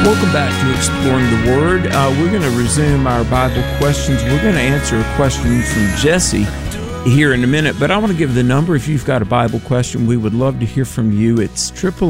Welcome back to Exploring the Word. We're going to resume our Bible questions. We're going to answer a question from Jesse here in a minute, but I want to give the number. If you've got a Bible question, we would love to hear from you. It's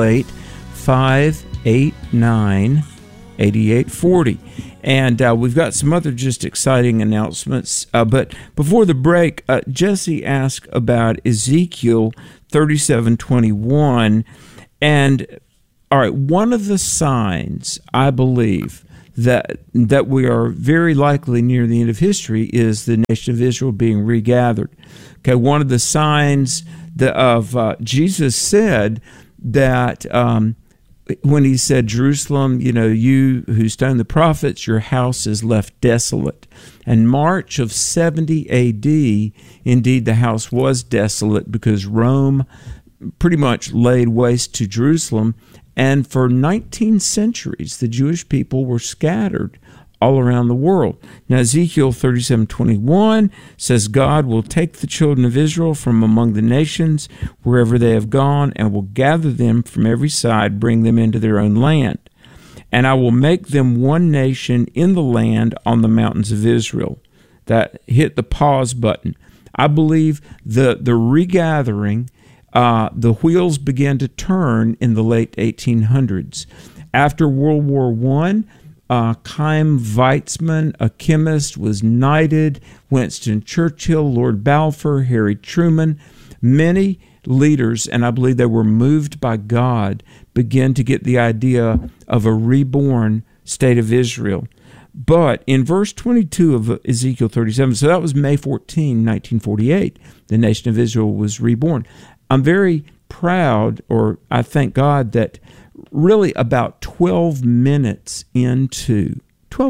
888-589-8840. And we've got some other just exciting announcements. But before the break, Jesse asked about Ezekiel 37:21. And all right, one of the signs, I believe, that we are very likely near the end of history is the nation of Israel being regathered. Okay, one of the signs of Jesus said that when he said, Jerusalem, you who stoned the prophets, your house is left desolate. And March of 70 A.D., indeed, the house was desolate because Rome pretty much laid waste to Jerusalem. And for 19 centuries, the Jewish people were scattered all around the world. Now, Ezekiel 37:21 says, God will take the children of Israel from among the nations wherever they have gone, and will gather them from every side, bring them into their own land. And I will make them one nation in the land on the mountains of Israel. That hit the pause button. I believe the regathering, the wheels began to turn in the late 1800s. After World War I, Chaim Weizmann, a chemist, was knighted. Winston Churchill, Lord Balfour, Harry Truman, many leaders, and I believe they were moved by God, began to get the idea of a reborn state of Israel. But in verse 22 of Ezekiel 37, so that was May 14, 1948, the nation of Israel was reborn. I'm very proud, or I thank God, that really about 12 minutes into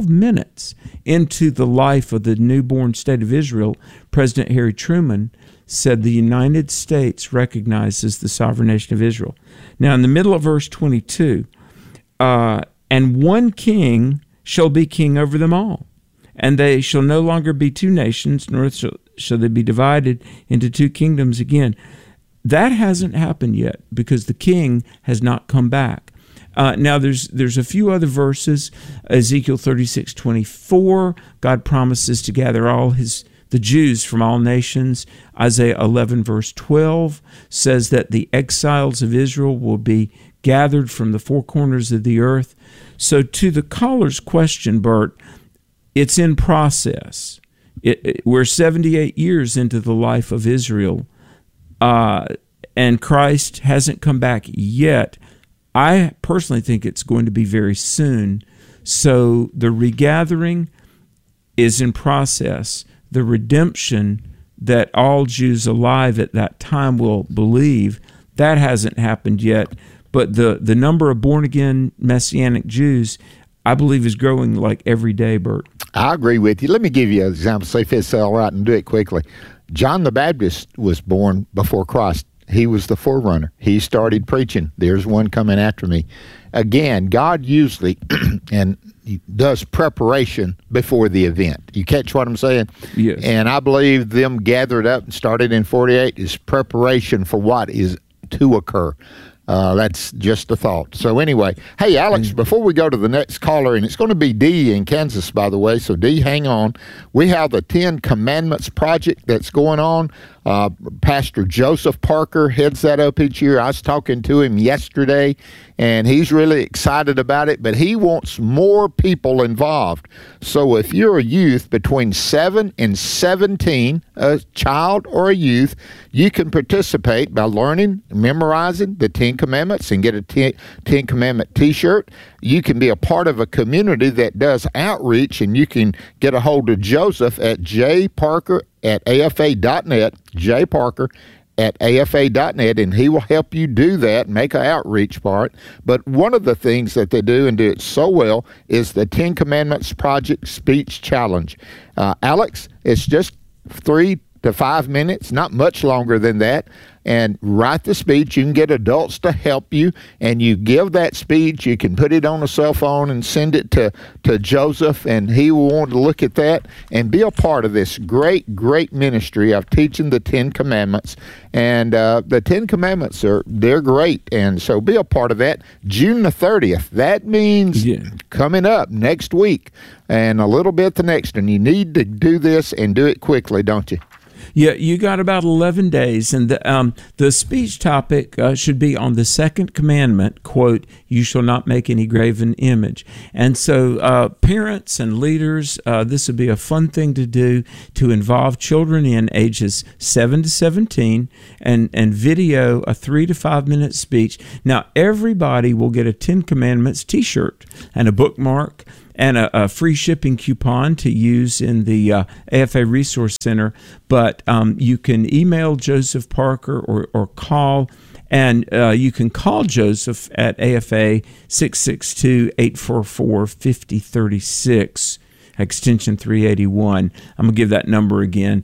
the life of the newborn state of Israel, President Harry Truman said the United States recognizes the sovereign nation of Israel. Now, in the middle of verse 22, and one king shall be king over them all, and they shall no longer be two nations, nor shall they be divided into two kingdoms again. That hasn't happened yet because the king has not come back. Now, there's a few other verses. Ezekiel 36:24, God promises to gather the Jews from all nations. Isaiah 11, verse 12, says that the exiles of Israel will be gathered from the four corners of the earth. So to the caller's question, Bert, it's in process. We're 78 years into the life of Israel, and Christ hasn't come back yet. I personally think it's going to be very soon. So the regathering is in process. The redemption that all Jews alive at that time will believe, that hasn't happened yet. But the number of born-again Messianic Jews, I believe, is growing like every day, Bert. I agree with you. Let me give you an example, see if it's all right, and do it quickly. John the Baptist was born before Christ. He was the forerunner. He started preaching, there's one coming after me. Again, God usually and does preparation before the event. You catch what I'm saying? Yes. And I believe them gathered up and started in 48 is preparation for what is to occur. That's just a thought. So anyway, hey, Alex, before we go to the next caller, and it's going to be Dee in Kansas, by the way, so Dee, hang on. We have the 10 Commandments project that's going on. Pastor Joseph Parker heads that up each year. I was talking to him yesterday, and he's really excited about it, but he wants more people involved. So if you're a youth between 7 and 17, a child or a youth, you can participate by learning, memorizing the 10 Commandments and get a 10 Commandment t-shirt. You can be a part of a community that does outreach, and you can get a hold of Joseph at jparker@afa.net, jparker@afa.net, and he will help you do that, make an outreach part. But one of the things that they do, and do it so well, is the 10 Commandments Project Speech Challenge. Alex, it's just 3 to 5 minutes, not much longer than that. and write the speech. You can get adults to help you, and you give that speech. You can put it on a cell phone and send it to Joseph, and he will want to look at that and be a part of this great ministry of teaching the Ten Commandments. And the Ten Commandments they're great, and so be a part of that. June the 30th. That means coming up next week, and a little bit the next. And you need to do this and do it quickly, don't you? Yeah, you got about 11 days, and the speech topic should be on the second commandment, quote, "You shall not make any graven image." And so parents and leaders, this would be a fun thing to do, to involve children in ages 7 to 17 and video a 3 to 5 minute speech. Now, everybody will get a 10 Commandments t-shirt and a bookmark and a free shipping coupon to use in the AFA Resource Center. But you can email Joseph Parker or call, and you can call Joseph at AFA 662-844-5036, extension 381. I'm going to give that number again,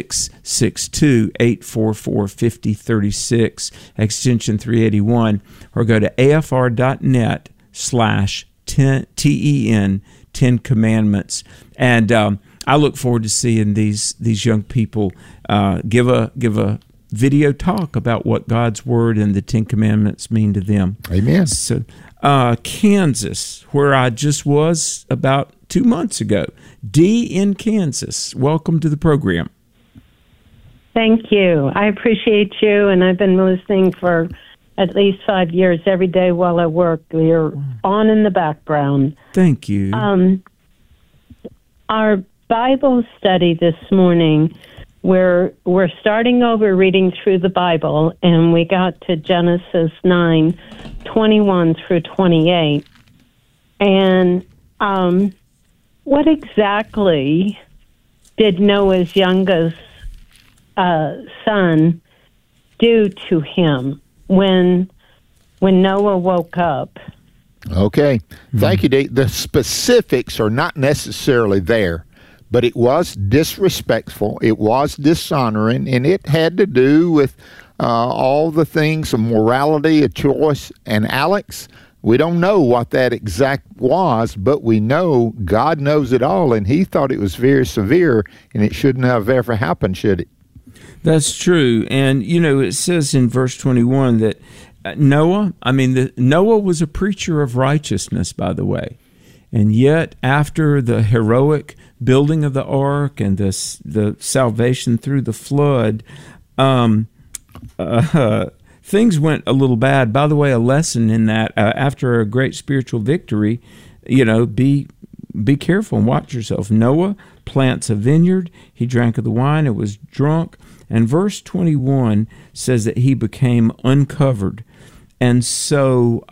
662-844-5036, extension 381, or go to afr.net/TEN 10 Commandments. And I look forward to seeing these young people give a video talk about what God's Word and the 10 Commandments mean to them. Amen. So Kansas, where I just was about 2 months ago. Dee in Kansas, welcome to the program. Thank you. I appreciate you, and I've been listening for at least 5 years every day while I work. You're on in the background. Thank you. Our Bible study this morning, we're starting over reading through the Bible, and we got to Genesis 9:21 through 28. And what exactly did Noah's youngest son do to him when Noah woke up? Okay. Thank you, Dee. The specifics are not necessarily there, but it was disrespectful, it was dishonoring, and it had to do with all the things of morality, a choice. And Alex, we don't know what that exact was, but we know God knows it all, and he thought it was very severe, and it shouldn't have ever happened, should it? That's true. And, it says in verse 21 that Noah was a preacher of righteousness, by the way. And yet, after the heroic building of the ark and the salvation through the flood, things went a little bad. By the way, a lesson in that, after a great spiritual victory, be careful and watch yourself. Noah plants a vineyard. He drank of the wine and was drunk. And verse 21 says that he became uncovered. And so,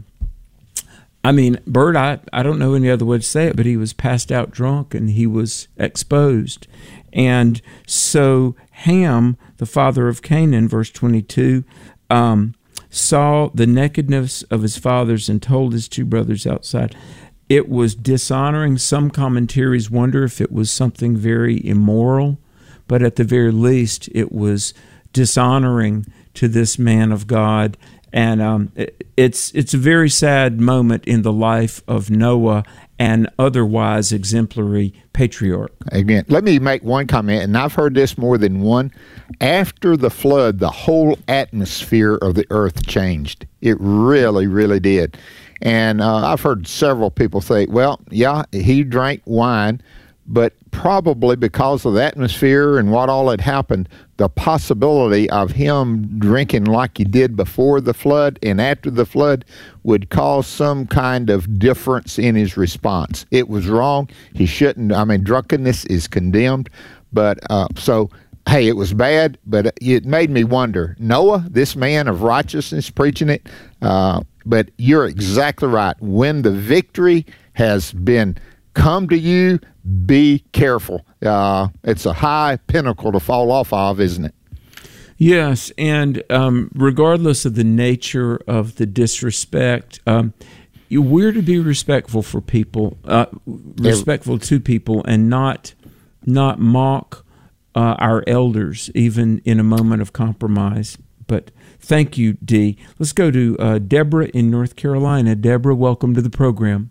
Bert, I don't know any other way to say it, but he was passed out drunk and he was exposed. And so Ham, the father of Canaan, verse 22, saw the nakedness of his fathers and told his two brothers outside. It was dishonoring. Some commentaries wonder if it was something very immoral, but at the very least, it was dishonoring to this man of God. And it's a very sad moment in the life of Noah, an otherwise exemplary patriarch. Again, let me make one comment, and I've heard this more than one. After the flood, the whole atmosphere of the earth changed. It really, really did. And I've heard several people say, well, yeah, he drank wine, but probably because of the atmosphere and what all had happened, the possibility of him drinking like he did before the flood and after the flood would cause some kind of difference in his response. It was wrong. He shouldn't. Drunkenness is condemned. But hey, it was bad, but it made me wonder, Noah, this man of righteousness preaching it, but you're exactly right. When the victory has been come to you, be careful. It's a high pinnacle to fall off of, isn't it? Yes, and regardless of the nature of the disrespect, we're to be respectful for people, respectful to people, and not mock our elders, even in a moment of compromise. But thank you, Dee. Let's go to Deborah in North Carolina. Deborah, welcome to the program.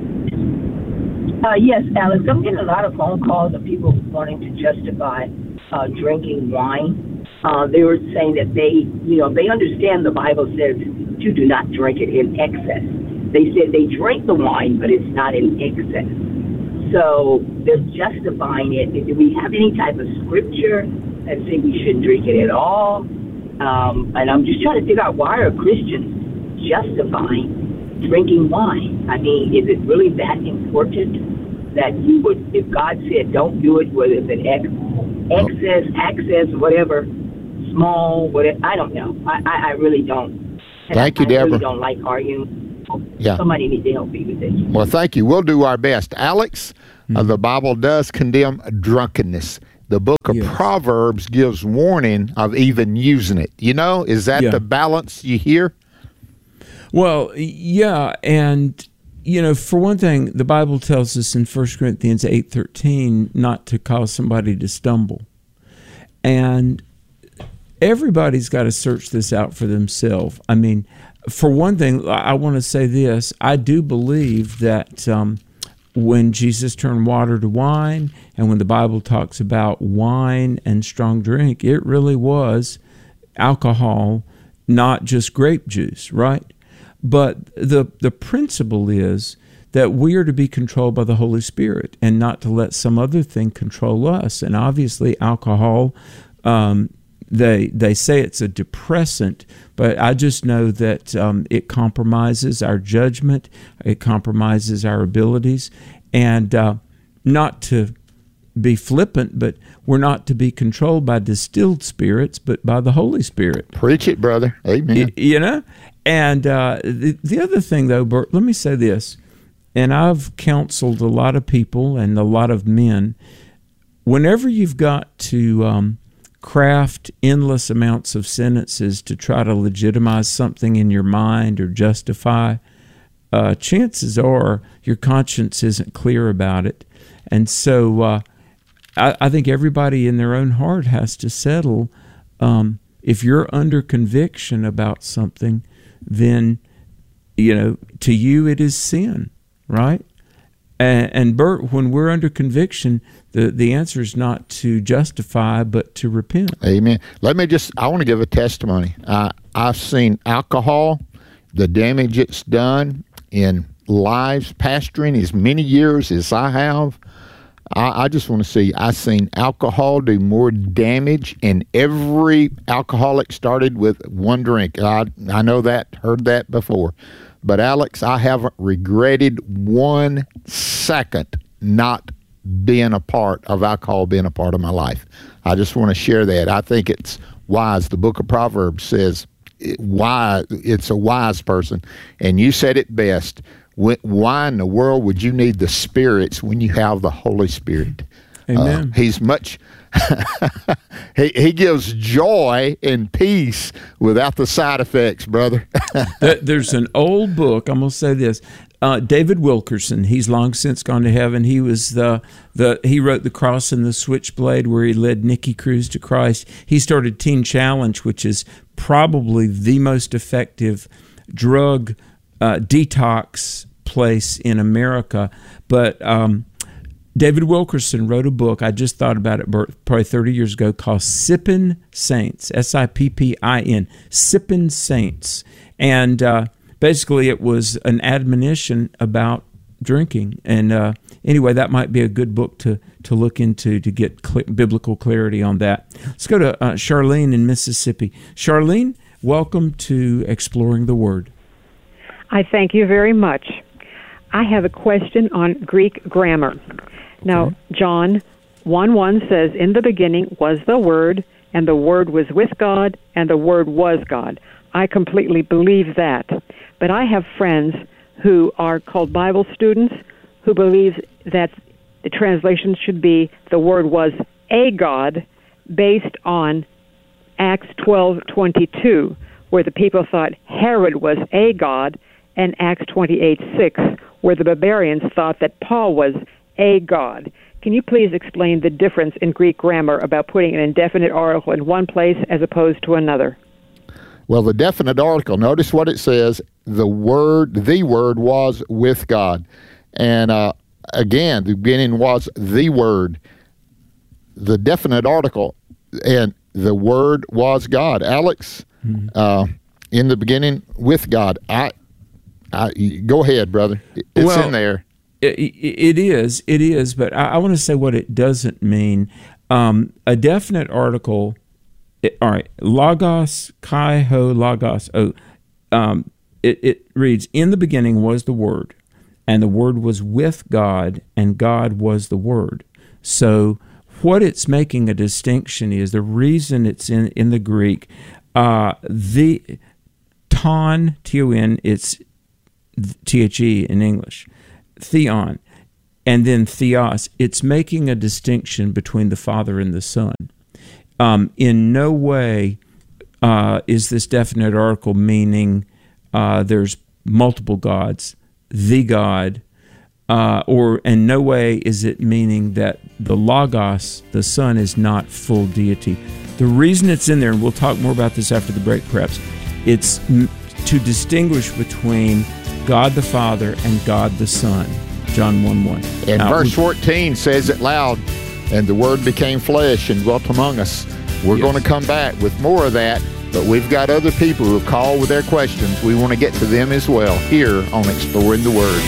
Yes, Alex. I'm getting a lot of phone calls of people wanting to justify drinking wine. They were saying that they understand the Bible says you do not drink it in excess. They said they drink the wine, but it's not in excess. So they're justifying it. Do we have any type of scripture that say we shouldn't drink it at all? And I'm just trying to figure out, why are Christians justifying drinking wine? I mean, is it really that important that you would, if God said don't do it, whether it's an excess, whatever, small, whatever, I don't know. I really don't. Thank you, Deborah. I really don't like arguing. Yeah. Somebody needs to help me with this. Well, thank you. We'll do our best. Alex, the Bible does condemn drunkenness. The book of Proverbs gives warning of even using it. Is that the balance you hear? Well, yeah, and for one thing, the Bible tells us in 1 Corinthians 8:13 not to cause somebody to stumble. And everybody's got to search this out for themselves. I mean, for one thing, I want to say this. I do believe that when Jesus turned water to wine, and when the Bible talks about wine and strong drink, it really was alcohol, not just grape juice, right? But the principle is that we are to be controlled by the Holy Spirit and not to let some other thing control us. And obviously alcohol, they say it's a depressant, but I just know that it compromises our judgment, it compromises our abilities, and not to be flippant, but we're not to be controlled by distilled spirits, but by the Holy Spirit. Preach it, brother. Amen. And the other thing, though, Bert, let me say this, and I've counseled a lot of people and a lot of men. Whenever you've got to craft endless amounts of sentences to try to legitimize something in your mind or justify, chances are your conscience isn't clear about it. And so I think everybody in their own heart has to settle. If you're under conviction about something, then, to you it is sin, right? And Bert, when we're under conviction, the answer is not to justify, but to repent. Amen. I want to give a testimony. I've seen alcohol, the damage it's done in lives, pastoring as many years as I have. I just want to see, I've seen alcohol do more damage, and every alcoholic started with one drink. I know that, heard that before. But Alex, I haven't regretted 1 second not being a part of alcohol, being a part of my life. I just want to share that. I think it's wise. The book of Proverbs says it's a wise person. And you said it best. Why in the world would you need the spirits when you have the Holy Spirit? Amen. He's much... he gives joy and peace without the side effects, brother. There's an old book. I'm going to say this. David Wilkerson. He's long since gone to heaven. He was he wrote The Cross and the Switchblade, where he led Nicky Cruz to Christ. He started Teen Challenge, which is probably the most effective drug detox place in America. But David Wilkerson wrote a book, I just thought about it probably 30 years ago, called Sippin' Saints, Sippin', Sippin' Saints. And basically it was an admonition about drinking. And anyway, that might be a good book to look into to get biblical clarity on that. Let's go to Charlene in Mississippi. Charlene, welcome to Exploring the Word. I thank you very much. I have a question on Greek grammar. Now, John 1:1 says, "In the beginning was the Word, and the Word was with God, and the Word was God." I completely believe that. But I have friends who are called Bible students who believe that the translation should be the Word was a God, based on Acts 12:22, where the people thought Herod was a god, and Acts 28:6, where the barbarians thought that Paul was a god. Can you please explain the difference in Greek grammar about putting an indefinite article in one place as opposed to another? Well, the definite article, notice what it says, the Word was with God. And again, the beginning was the Word. The definite article, and the Word was God. Alex, in the beginning with God. Go ahead, brother. It's in there. It is, but I want to say what it doesn't mean. A definite article, all right, logos, kai ho, logos. It reads, in the beginning was the Word, and the Word was with God, and God was the Word. So what it's making a distinction is the reason it's in the Greek, the ton, T-O-N, it's T-H-E in English, theon, and then theos. It's making a distinction between the Father and the Son. In no way is this definite article meaning there's multiple gods, the God, or in no way is it meaning that the Logos, the Son, is not full deity. The reason it's in there, and we'll talk more about this after the break perhaps, it's to distinguish between God the Father and God the Son. John 1:1. And verse 14 says it loud, and the Word became flesh and dwelt among us. We're going to come back with more of that, but we've got other people who have called with their questions. We want to get to them as well here on Exploring the Word.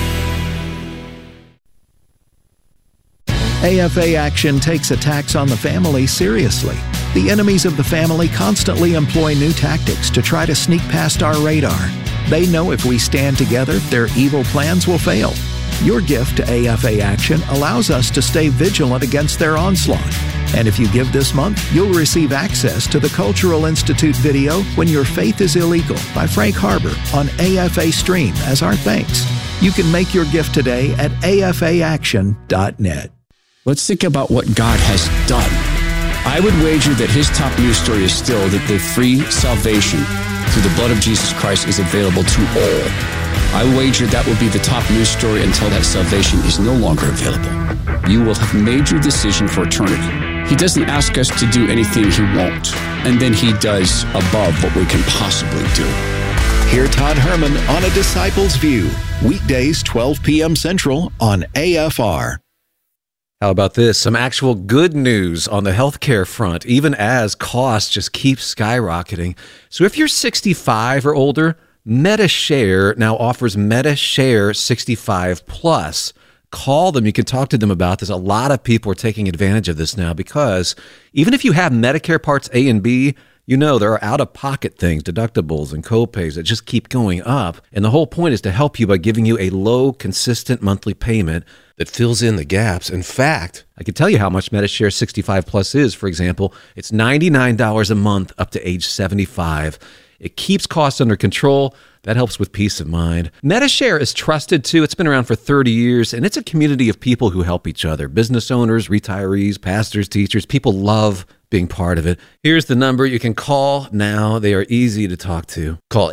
AFA Action takes attacks on the family seriously. The enemies of the family constantly employ new tactics to try to sneak past our radar. They know if we stand together, their evil plans will fail. Your gift to AFA Action allows us to stay vigilant against their onslaught. And if you give this month, you'll receive access to the Cultural Institute video, When Your Faith is Illegal, by Frank Harbor on AFA Stream as our thanks. You can make your gift today at afaaction.net. Let's think about what God has done. I would wager that his top news story is still that the free salvation through the blood of Jesus Christ is available to all. I wager that will be the top news story until that salvation is no longer available. You will have made your decision for eternity. He doesn't ask us to do anything he won't, and then he does above what we can possibly do. Hear Todd Herman on A Disciple's View, weekdays 12 p.m. Central on AFR. How about this? Some actual good news on the healthcare front, even as costs just keep skyrocketing. So if you're 65 or older, MediShare now offers MediShare 65 Plus. Call them. You can talk to them about this. A lot of people are taking advantage of this now because even if you have Medicare Parts A and B, you know there are out-of-pocket things, deductibles and co-pays that just keep going up. And the whole point is to help you by giving you a low, consistent monthly payment that fills in the gaps. In fact, I can tell you how much MediShare 65 Plus is. For example, it's $99 a month up to age 75. It keeps costs under control. That helps with peace of mind. MediShare is trusted too. It's been around for 30 years, and it's a community of people who help each other. Business owners, retirees, pastors, teachers. People love being part of it. Here's the number you can call now. They are easy to talk to. Call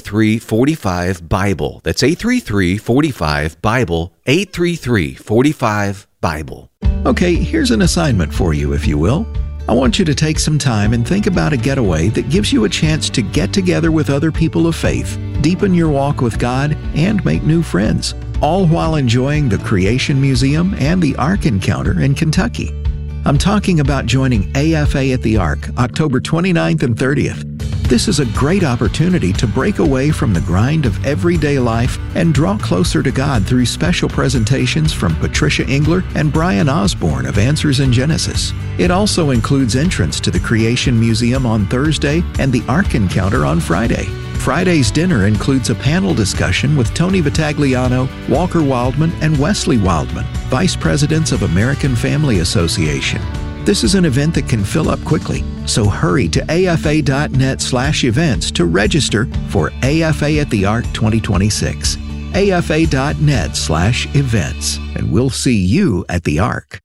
833-45-BIBLE. That's 833-45-BIBLE. 833-45-BIBLE. Okay, here's an assignment for you, if you will. I want you to take some time and think about a getaway that gives you a chance to get together with other people of faith, deepen your walk with God, and make new friends, all while enjoying the Creation Museum and the Ark Encounter in Kentucky. I'm talking about joining AFA at the Ark, October 29th and 30th. This is a great opportunity to break away from the grind of everyday life and draw closer to God through special presentations from Patricia Engler and Brian Osborne of Answers in Genesis. It also includes entrance to the Creation Museum on Thursday and the Ark Encounter on Friday. Friday's dinner includes a panel discussion with Tony Vitagliano, Walker Wildman, and Wesley Wildman, Vice Presidents of American Family Association. This is an event that can fill up quickly, so hurry to afa.net/events to register for AFA at the Ark 2026. afa.net/events, and we'll see you at the Ark.